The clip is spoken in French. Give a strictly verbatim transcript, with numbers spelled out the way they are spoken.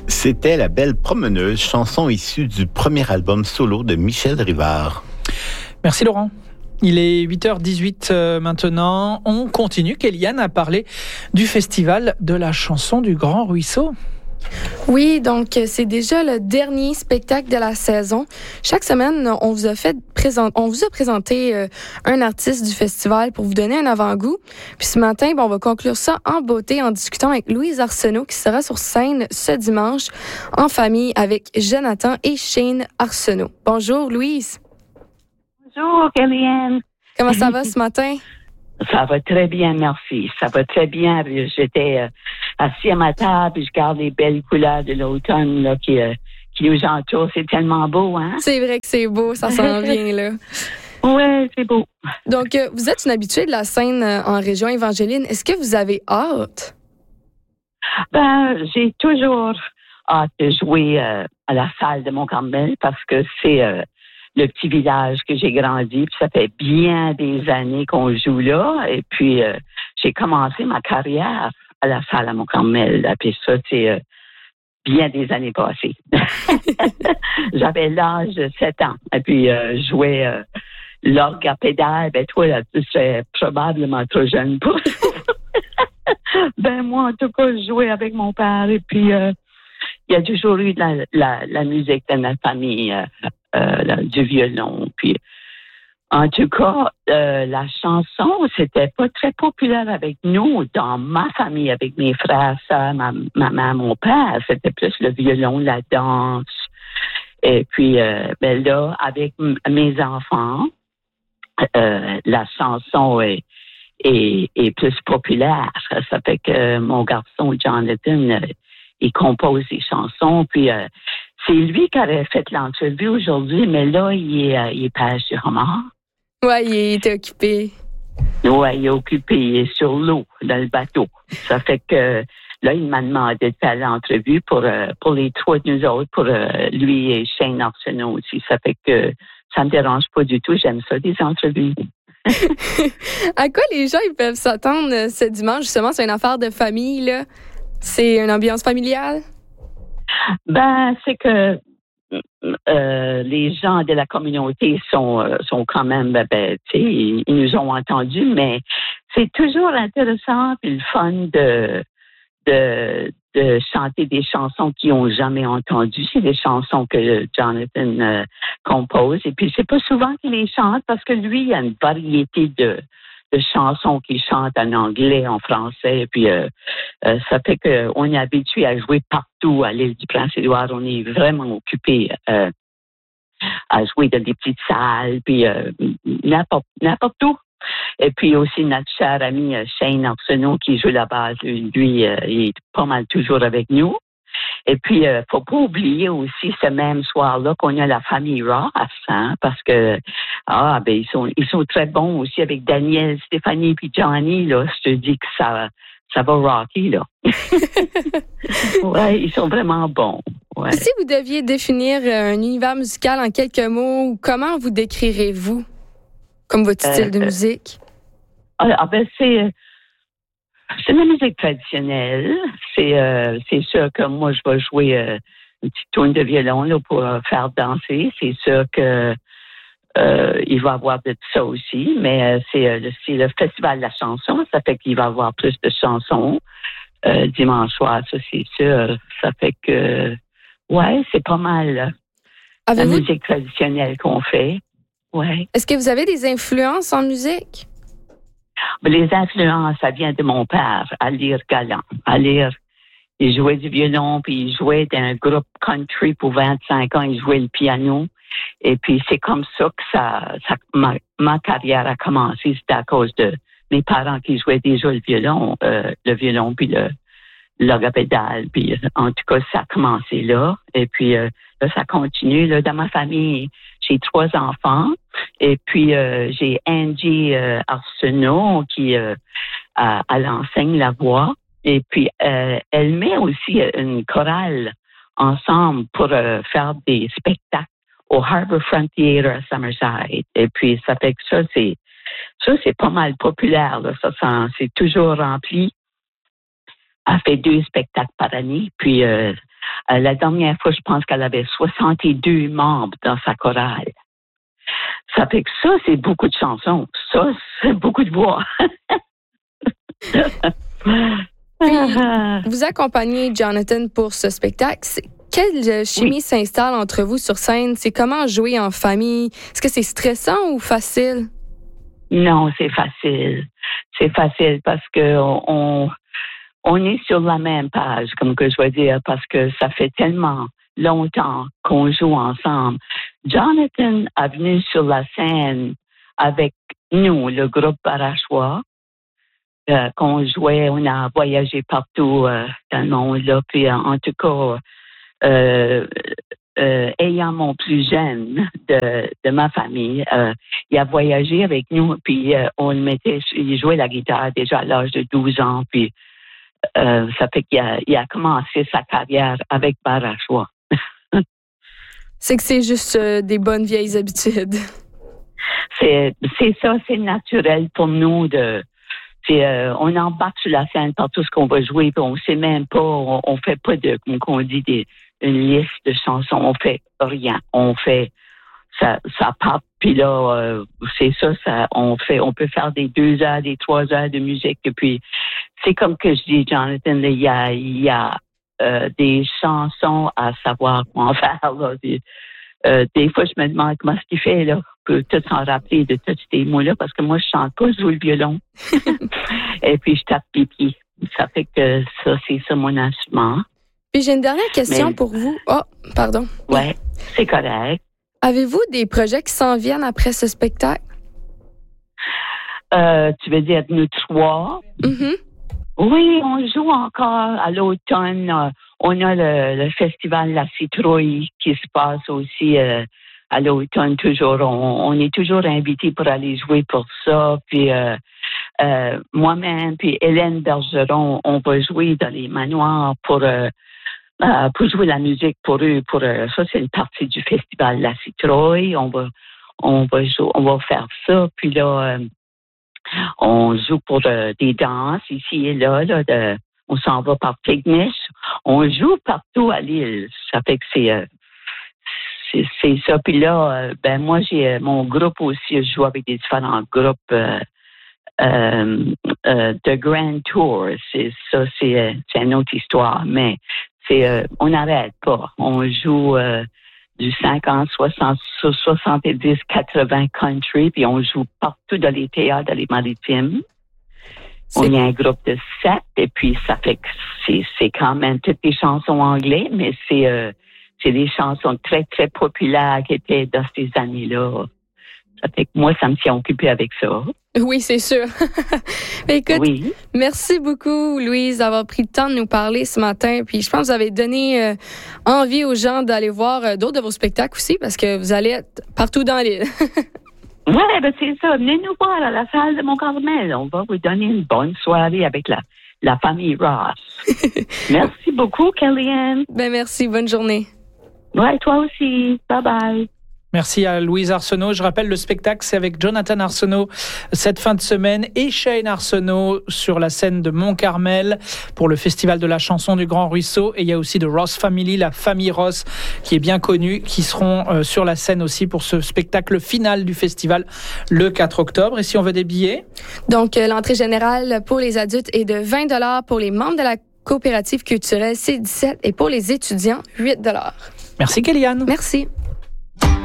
C'était La Belle Promeneuse, chanson issue du premier album solo de Michel Rivard. Merci Laurent. Il est huit heures dix-huit euh, maintenant. On continue. Kéliane a parlé du festival de la chanson du Grand Ruisseau. Oui, donc c'est déjà le dernier spectacle de la saison. Chaque semaine, on vous a fait présent, on vous a présenté euh, un artiste du festival pour vous donner un avant-goût. Puis ce matin, bon, on va conclure ça en beauté en discutant avec Louise Arsenault qui sera sur scène ce dimanche en famille avec Jonathan et Shane Arsenault. Bonjour Louise. Bonjour Kéliane. Comment ça va ce matin? Ça va très bien, merci. Ça va très bien. J'étais euh, assis à ma table et je regarde les belles couleurs de l'automne là, qui, euh, qui nous entourent. C'est tellement beau, hein? C'est vrai que c'est beau, ça s'en vient, là. Oui, c'est beau. Donc, euh, vous êtes une habituée de la scène euh, en région Evangeline. Est-ce que vous avez hâte? Ben, j'ai toujours hâte de jouer euh, à la salle de Mont-Carmel parce que c'est euh, le petit village que j'ai grandi. Puis ça fait bien des années qu'on joue là. Et puis, euh, j'ai commencé ma carrière à la salle à Mont-Carmel. Puis ça, c'est euh, bien des années passées. J'avais l'âge de sept ans. Et puis, euh, je jouais euh, l'orgue à pédale. Ben, toi, là, tu serais probablement trop jeune pour ça. Ben, moi, en tout cas, je jouais avec mon père. Et puis, euh, il y a toujours eu de la, la, la musique dans notre famille. Euh, Euh, là, du violon. Puis, en tout cas, euh, la chanson, c'était pas très populaire avec nous, dans ma famille, avec mes frères, sœurs, ma maman, mon père. C'était plus le violon, la danse. Et puis, euh, ben là, avec m- mes enfants, euh, la chanson est, est, est plus populaire. Ça fait que mon garçon, Jonathan, euh, il compose des chansons. Puis, euh, c'est lui qui avait fait l'entrevue aujourd'hui, mais là, il est, euh, il est page sur remords. Oui, il était occupé. Oui, il est occupé, il est sur l'eau, dans le bateau. Ça fait que là, il m'a demandé de faire l'entrevue pour, euh, pour les trois de nous autres, pour euh, lui et Shane Arsenault aussi. Ça fait que ça me dérange pas du tout. J'aime ça, des entrevues. À quoi les gens ils peuvent s'attendre euh, ce dimanche? Justement, c'est une affaire de famille, là. C'est une ambiance familiale? Ben, c'est que euh, les gens de la communauté sont, euh, sont quand même, ben, ben, tu sais, ils, ils nous ont entendus, mais c'est toujours intéressant et le fun de, de, de chanter des chansons qu'ils n'ont jamais entendues. C'est des chansons que Jonathan euh, compose. Et puis, c'est pas souvent qu'il les chante parce que lui, il y a une variété de de chansons qu'il chante en anglais, en français, et puis euh, euh, ça fait qu'on est habitué à jouer partout à l'île du Prince-Édouard. On est vraiment occupé euh, à jouer dans des petites salles, puis euh, n'importe, n'importe où. Et puis aussi notre cher ami Shane Arsenault qui joue la basse, lui, euh, il est pas mal toujours avec nous. Et puis, il euh, faut pas oublier aussi ce même soir-là qu'on a la famille Ross, hein, parce que ah ben ils sont ils sont très bons aussi avec Daniel, Stéphanie puis Johnny là. Je te dis que ça ça va rocker là. Ouais, ils sont vraiment bons. Ouais. Si vous deviez définir un univers musical en quelques mots, comment vous décrirez-vous comme votre style euh, de musique? Ah ben c'est C'est de la musique traditionnelle. C'est, euh, c'est sûr que moi, je vais jouer euh, une petite tourne de violon là, pour euh, faire danser. C'est sûr que euh, il va y avoir de ça aussi, mais euh, c'est, euh, c'est le festival de la chanson. Ça fait qu'il va y avoir plus de chansons euh, dimanche soir, ça c'est sûr. Ça fait que, ouais, c'est pas mal Avez-vous... la musique traditionnelle qu'on fait. Ouais. Est-ce que vous avez des influences en musique? Les influences, ça vient de mon père, à lire galant. À lire, il jouait du violon, puis il jouait dans un groupe country pour vingt-cinq ans, il jouait le piano. Et puis, c'est comme ça que ça, ça ma, ma carrière a commencé. C'était à cause de mes parents qui jouaient déjà le violon, euh, le violon, puis le l'orgue à pédale. Puis, en tout cas, ça a commencé là. Et puis, euh, là, ça continue. Là, dans ma famille, j'ai trois enfants. Et puis, euh, j'ai Angie euh, Arsenault qui euh, à, elle enseigne la voix. Et puis, euh, elle met aussi une chorale ensemble pour euh, faire des spectacles au Harbourfront Theatre à Summerside. Et puis, ça fait que ça, c'est ça, c'est pas mal populaire. Là. Ça, ça, c'est toujours rempli. Elle fait deux spectacles par année. Puis, euh, Euh, la dernière fois, je pense qu'elle avait soixante-deux membres dans sa chorale. Ça fait que ça, c'est beaucoup de chansons. Ça, c'est beaucoup de voix. Puis, vous accompagnez Jonathan pour ce spectacle. C'est, quelle chimie oui. s'installe entre vous sur scène? C'est comment jouer en famille? Est-ce que c'est stressant ou facile? Non, c'est facile. C'est facile parce que on, on est sur la même page, comme que je veux dire, parce que ça fait tellement longtemps qu'on joue ensemble. Jonathan est venu sur la scène avec nous, le groupe Barachois, euh, qu'on jouait, on a voyagé partout euh, dans le monde, là, puis euh, en tout cas, euh, euh, ayant mon plus jeune de, de ma famille, euh, il a voyagé avec nous, puis euh, on le mettait, il jouait la guitare déjà à l'âge de douze ans, puis euh, ça fait qu'il a, il a commencé sa carrière avec Barachois. C'est que c'est juste euh, des bonnes vieilles habitudes. C'est, c'est ça, c'est naturel pour nous de. C'est, euh, on embarque sur la scène par tout ce qu'on va jouer, puis on sait même pas, on, on fait pas de, comme on dit, des, une liste de chansons, on fait rien, on fait ça, ça part, puis là, euh, c'est ça, ça, on fait, on peut faire des deux heures, des trois heures de musique, et puis c'est comme que je dis, Jonathan, il y a, il y a euh, des chansons à savoir quoi en faire, là. Des, euh, des fois, je me demande comment est-ce qu'il fait, là, pour tout s'en rappeler de tous ces mots-là, parce que moi, je chante pas, je joue le violon. Et puis, je tape pipi. Ça fait que ça, c'est ça mon instrument. Puis, j'ai une dernière question Mais, pour vous. Oh, pardon. Ouais, c'est correct. Avez-vous des projets qui s'en viennent après ce spectacle? Euh, tu veux dire nous trois? Mm-hmm. Oui, on joue encore à l'automne. Euh, on a le, le festival La Citrouille qui se passe aussi euh, à l'automne toujours. On, on est toujours invités pour aller jouer pour ça. Puis euh, euh, moi-même, puis Hélène Bergeron, on va jouer dans les manoirs pour euh, euh, pour jouer la musique pour eux. Pour euh, ça, c'est une partie du festival La Citrouille. On va on va jouer, on va faire ça. Puis là. Euh, On joue pour euh, des danses ici et là. là de, on s'en va par Tignish. On joue partout à l'île. Ça fait que c'est, euh, c'est, c'est ça. Puis là, euh, ben moi, j'ai euh, mon groupe aussi. Je joue avec des différents groupes euh, euh, euh, de Grand Tour. C'est ça, c'est, euh, c'est une autre histoire. Mais c'est, euh, on n'arrête pas. On joue. Euh, du cinquante, soixante, soixante-dix, quatre-vingts country, puis on joue partout dans les théâtres, dans les maritimes. C'est... On est un groupe de sept, et puis ça fait que c'est, c'est quand même toutes des chansons anglaises, mais c'est, euh, c'est des chansons très, très populaires qui étaient dans ces années-là. Ça fait que moi, ça me tient occupée avec ça. Oui, c'est sûr. Écoute, oui. Merci beaucoup, Louise, d'avoir pris le temps de nous parler ce matin. Puis je pense que vous avez donné euh, envie aux gens d'aller voir euh, d'autres de vos spectacles aussi, parce que vous allez être partout dans l'île. Oui, ben c'est ça. Venez nous voir à la salle de Mont-Carmel. On va vous donner une bonne soirée avec la, la famille Ross. Merci beaucoup, Kellyanne. Ben merci. Bonne journée. Oui, toi aussi. Bye-bye. Merci à Louise Arsenault. Je rappelle, le spectacle, c'est avec Jonathan Arsenault cette fin de semaine et Shane Arsenault sur la scène de Mont-Carmel pour le Festival de la chanson du Grand Ruisseau. Et il y a aussi The Ross Family, la famille Ross, qui est bien connue, qui seront euh, sur la scène aussi pour ce spectacle final du festival le quatre octobre. Et si on veut des billets? Donc, euh, l'entrée générale pour les adultes est de vingt dollars, pour les membres de la coopérative culturelle, c'est dix-sept, et pour les étudiants, huit dollars. Merci, Kellyanne. Merci.